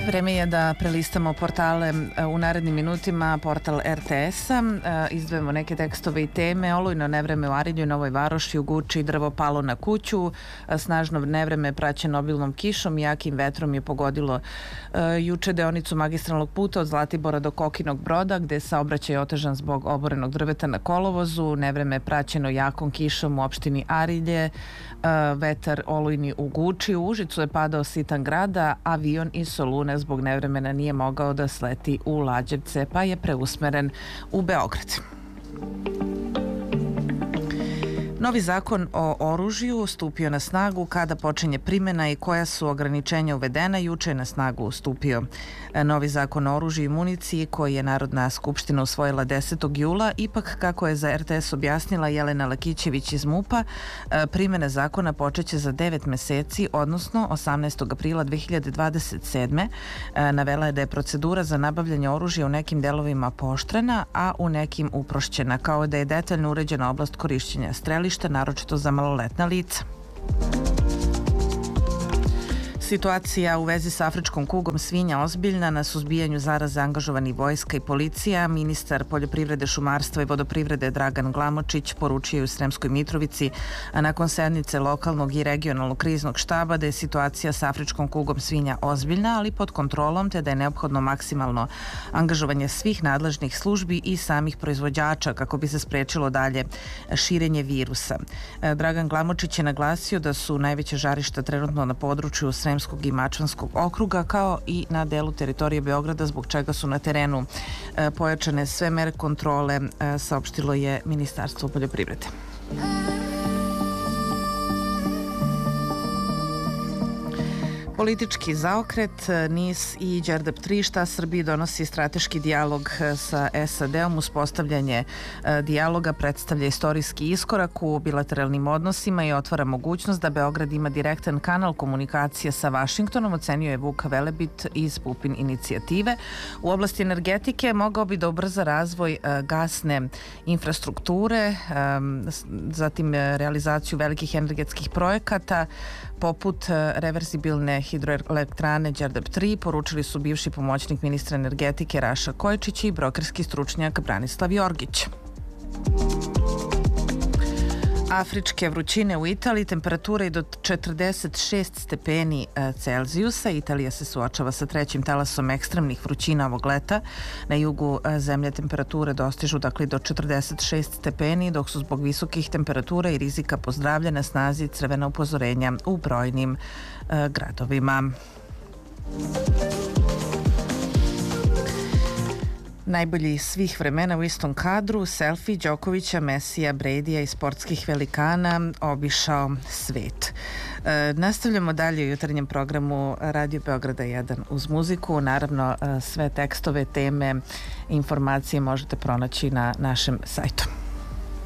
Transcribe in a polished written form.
Vreme je da prelistamo portale u narednim minutima. Portal RTS-a, izdvojimo neke tekstove i teme. Olujno nevreme u Arilju i Novoj Varoši, u Guči drvo palo na kuću. Snažno nevreme praćeno obilnom kišom i jakim vetrom je pogodilo juče deonicu magistralnog puta od Zlatibora do Kokinog Broda, gde je saobraćaj otežan zbog oborenog drveta na kolovozu. Nevreme praćeno jakom kišom u opštini Arilje. Vetar olujni u Guči. U Užicu je padao sitan grada. Avion iz Solune zbog nevremena nije mogao da sleti u Lađevce, pa je preusmeren u Beograd. Novi zakon o oružju stupio na snagu, kada počinje primjena i koja su ograničenja uvedena. Juče je na snagu stupio novi zakon o oružju i municiji koji je Narodna skupština usvojila 10. jula. Ipak, kako je za RTS objasnila Jelena Lakićević iz MUP-a, primjena zakona počeće za 9 meseci, odnosno 18. aprila 2027. Navela je da je procedura za nabavljanje oružja u nekim delovima pooštrena, a u nekim uprošćena, kao da je detaljno uređena oblast korišćenja strelišta, naročito za maloletna lica. Situacija u vezi sa afričkom kugom svinja ozbiljna. Na suzbijanju zaraze angažovani vojska i policija. Ministar poljoprivrede, šumarstva i vodoprivrede Dragan Glamočić poručio je u Sremskoj Mitrovici, a nakon sednice lokalnog i regionalnog kriznog štaba, da je situacija sa afričkom kugom svinja ozbiljna, ali pod kontrolom, te da je neophodno maksimalno angažovanje svih nadležnih službi i samih proizvođača kako bi se sprečilo dalje širenje virusa. Dragan Glamočić je naglasio da su najveće žarišta trenutno na području Sremskog i Mačvanskog okruga, kao i na delu teritorije Beograda, zbog čega su na terenu pojačane sve mere kontrole, saopštilo je Ministarstvo poljoprivrede. Politički zaokret, NIS i Đerdap 3, šta Srbiji donosi strateški dijalog sa SAD-om. Uspostavljanje dijaloga predstavlja istorijski iskorak u bilateralnim odnosima i otvara mogućnost da Beograd ima direktan kanal komunikacije sa Vašingtonom, ocenio je Vuk Velebit iz Pupin inicijative. U oblasti energetike mogao bi da ubrza razvoj gasne infrastrukture, zatim realizaciju velikih energetskih projekata, poput reverzibilne hidroelektrane Đerdap 3, poručili su bivši pomoćnik ministra energetike Raša Kojičić i brokerski stručnjak Branislav Jorgić. Afričke vrućine u Italiji, temperatura je do 46 stepeni Celzijusa. Italija se suočava sa trećim talasom ekstremnih vrućina ovog leta. Na jugu zemlje temperature dostižu do 46 stepeni, dok su zbog visokih temperatura i rizika po zdravlje na snazi crvena upozorenja u brojnim gradovima. Najbolji svih vremena u istom kadru, selfie Đokovića, Mesija, Bredija i sportskih velikana obišao svet. Nastavljamo dalje u jutarnjem programu Radio Beograda 1 uz muziku. Naravno, sve tekstove, teme, informacije možete pronaći na našem sajtu.